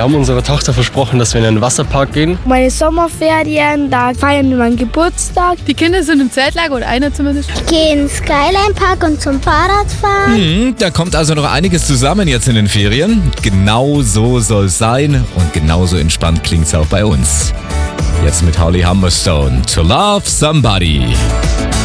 haben unserer Tochter versprochen, dass wir in einen Wasserpark gehen. Meine Sommerferien, da feiern wir meinen Geburtstag. Die Kinder sind im Zeltlager oder einer zumindest. Gehen in den Skyline Park und zum Fahrradfahren. Da kommt also noch einiges zusammen jetzt in den Ferien. Genau so soll es sein und genauso entspannt klingt's auch bei uns. Jetzt mit Holly Humberstone, To Love Somebody.